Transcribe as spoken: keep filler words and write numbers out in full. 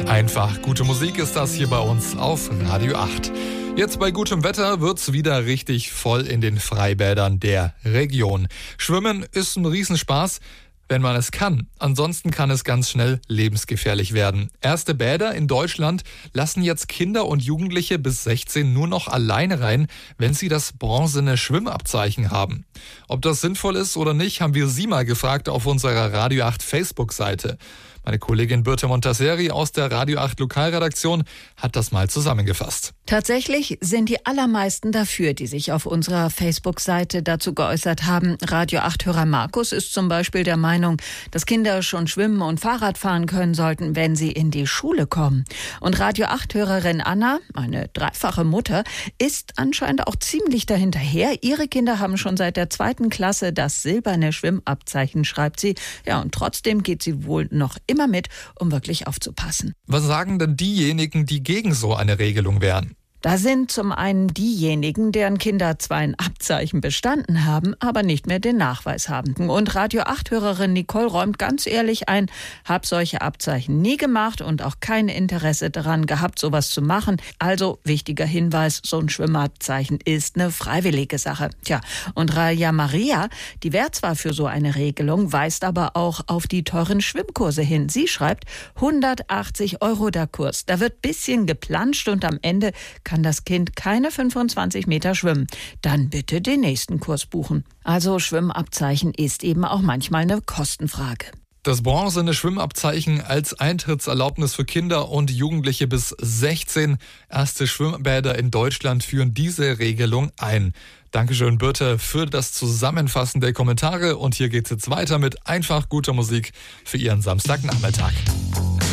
Einfach gute Musik ist das hier bei uns auf Radio acht. Jetzt bei gutem Wetter wird's wieder richtig voll in den Freibädern der Region. Schwimmen ist ein Riesenspaß, wenn man es kann. Ansonsten kann es ganz schnell lebensgefährlich werden. Erste Bäder in Deutschland lassen jetzt Kinder und Jugendliche bis sechzehn nur noch alleine rein, wenn sie das bronzene Schwimmabzeichen haben. Ob das sinnvoll ist oder nicht, haben wir Sie mal gefragt auf unserer Radio acht Facebook-Seite. Meine Kollegin Birte Montasseri aus der Radio acht Lokalredaktion hat das mal zusammengefasst. Tatsächlich sind die allermeisten dafür, die sich auf unserer Facebook-Seite dazu geäußert haben. Radio acht-Hörer Markus ist zum Beispiel der Meinung, dass Kinder schon schwimmen und Fahrrad fahren können sollten, wenn sie in die Schule kommen. Und Radio acht-Hörerin Anna, eine dreifache Mutter, ist anscheinend auch ziemlich dahinterher. Ihre Kinder haben schon seit der zweiten Klasse das silberne Schwimmabzeichen, schreibt sie. Ja, und trotzdem geht sie wohl noch immer mit, um wirklich aufzupassen. Was sagen denn diejenigen, die gegen so eine Regelung wären? Da sind zum einen diejenigen, deren Kinder zwar ein Abzeichen bestanden haben, aber nicht mehr den Nachweis haben. Und Radio acht-Hörerin Nicole räumt ganz ehrlich ein, hab solche Abzeichen nie gemacht und auch kein Interesse daran gehabt, sowas zu machen. Also wichtiger Hinweis, so ein Schwimmabzeichen ist eine freiwillige Sache. Tja, und Raja Maria, die wäre zwar für so eine Regelung, weist aber auch auf die teuren Schwimmkurse hin. Sie schreibt, hundertachtzig Euro der Kurs. Da wird bisschen geplanscht und am Ende kann das Kind keine fünfundzwanzig Meter schwimmen. Dann bitte den nächsten Kurs buchen. Also Schwimmabzeichen ist eben auch manchmal eine Kostenfrage. Das bronzene Schwimmabzeichen als Eintrittserlaubnis für Kinder und Jugendliche bis sechzehn. Erste Schwimmbäder in Deutschland führen diese Regelung ein. Dankeschön, Birte, für das Zusammenfassen der Kommentare. Und hier geht's jetzt weiter mit einfach guter Musik für Ihren Samstagnachmittag.